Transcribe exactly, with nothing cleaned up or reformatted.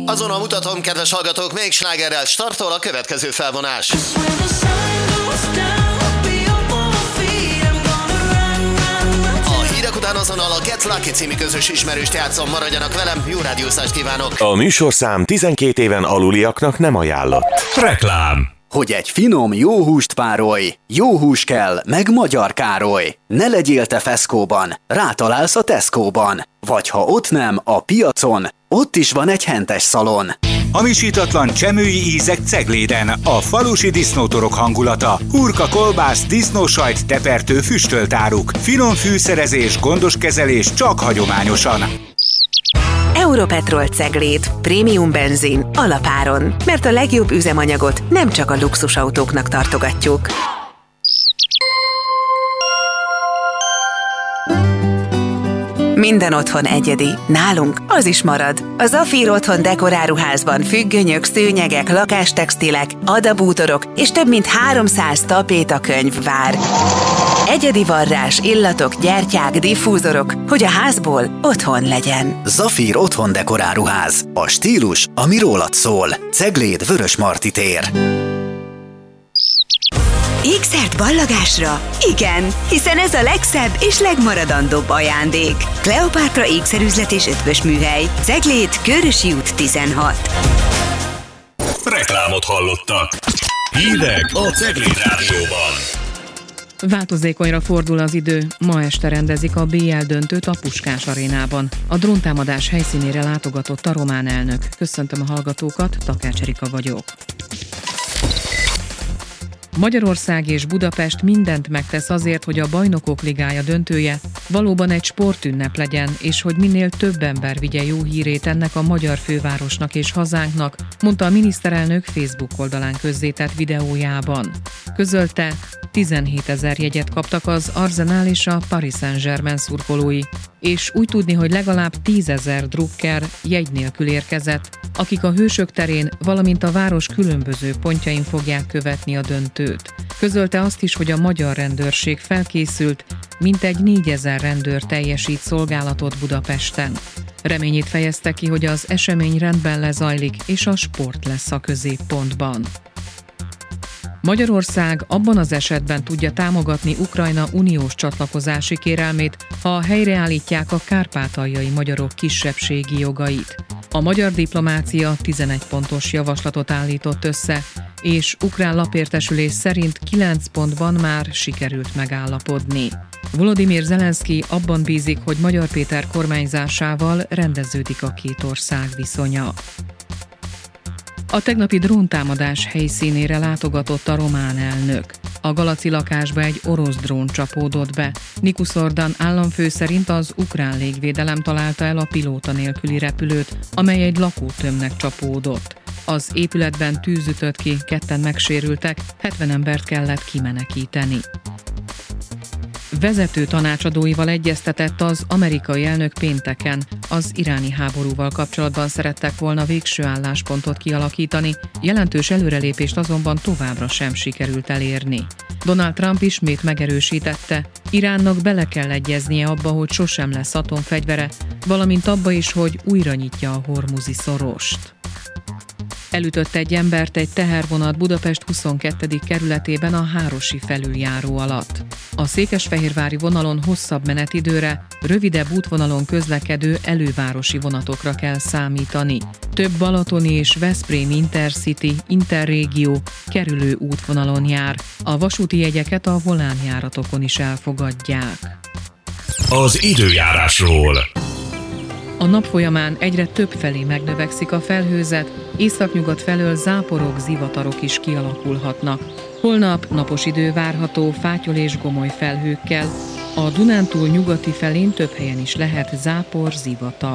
Azonnal mutatom, kedves hallgatók, még slágerrel startol a következő felvonás. A hírek után azonnal a Get Lucky című közös ismerőst játszom, maradjanak velem, jó rádiózást kívánok! A műsorszám tizenkét éven aluliaknak nem ajánlott. Reklám. Hogy egy finom, jó húst párolj, jó hús kell, meg Magyar Károly. Ne legyél te feszkóban, rátalálsz a Tesco-ban. Vagy ha ott nem, a piacon, ott is van egy hentes szalon. Hamisítatlan csemői ízek Cegléden, a falusi disznótorok hangulata. Hurka, kolbász, disznósajt, tepertő, füstölt áruk. Finom fűszerezés, gondos kezelés, csak hagyományosan. Europetrol Cegléd. Prémium benzin. Alapáron. Mert a legjobb üzemanyagot nem csak a luxusautóknak tartogatjuk. Minden otthon egyedi. Nálunk az is marad. A Zafír Otthon dekoráruházban függönyök, szőnyegek, lakástextilek, adabútorok és több mint háromszáz tapétakönyv vár. Egyedi varrás, illatok, gyertyák, diffúzorok, hogy a házból otthon legyen. Zafír Otthon dekoráruház. A stílus, ami rólad szól. Cegléd, Vörösmarty tér. Ékszert ballagásra? Igen, hiszen ez a legszebb és legmaradandóbb ajándék. Kleopátra ékszerüzlet és ötvös műhely. Cegléd, Körösi út tizenhat. Reklámot hallottak. Hírek a Cegléd Rádióban. Változékonyra fordul az idő. Ma este rendezik a bé el döntőt a Puskás arénában. A dróntámadás helyszínére látogatott a román elnök. Köszöntöm a hallgatókat, Takács Erika vagyok. Magyarország és Budapest mindent megtesz azért, hogy a Bajnokok Ligája döntője valóban egy sportünnep legyen, és hogy minél több ember vigye jó hírét ennek a magyar fővárosnak és hazánknak, mondta a miniszterelnök Facebook oldalán közzétett videójában. Közölte, tizenhétezer jegyet kaptak az Arsenal és a Paris Saint-Germain szurkolói, és úgy tudni, hogy legalább tízezer drukker jegy nélkül érkezett, akik a Hősök terén, valamint a város különböző pontjain fogják követni a döntőt. Közölte azt is, hogy a magyar rendőrség felkészült, mintegy négyezer rendőr teljesít szolgálatot Budapesten. Reményét fejezte ki, hogy az esemény rendben lezajlik, és a sport lesz a középpontban. Magyarország abban az esetben tudja támogatni Ukrajna uniós csatlakozási kérelmét, ha helyreállítják a kárpátaljai magyarok kisebbségi jogait. A magyar diplomácia tizenegy pontos javaslatot állított össze, és ukrán lapértesülés szerint kilenc pontban már sikerült megállapodni. Volodymyr Zelenszky abban bízik, hogy Magyar Péter kormányzásával rendeződik a két ország viszonya. A tegnapi dróntámadás helyszínére látogatott a román elnök. A Galaci lakásba egy orosz drón csapódott be. Nikus Ordan államfő szerint az ukrán légvédelem találta el a pilóta nélküli repülőt, amely egy lakótömbnek csapódott. Az épületben tűz ütött ki, ketten megsérültek, hetven embert kellett kimenekíteni. Vezető tanácsadóival egyeztetett az amerikai elnök pénteken. Az iráni háborúval kapcsolatban szerettek volna végső álláspontot kialakítani, jelentős előrelépést azonban továbbra sem sikerült elérni. Donald Trump ismét megerősítette, Iránnak bele kell egyeznie abba, hogy sosem lesz atomfegyvere, valamint abba is, hogy újra nyitja a Hormuzi szorost. Elütött egy embert egy tehervonat Budapest huszonkettedik kerületében a Hárosi felüljáró alatt. A székesfehérvári vonalon hosszabb menetidőre, rövidebb útvonalon közlekedő elővárosi vonatokra kell számítani. Több balatoni és veszprémi Intercity, Interrégió kerülő útvonalon jár. A vasúti jegyeket a volánjáratokon is elfogadják. Az időjárásról. A nap folyamán egyre több felé megnövekszik a felhőzet, északnyugat felől záporok, zivatarok is kialakulhatnak. Holnap napos idő várható fátyol és gomoly felhőkkel, a Dunántúl nyugati felén több helyen is lehet zápor, zivatar.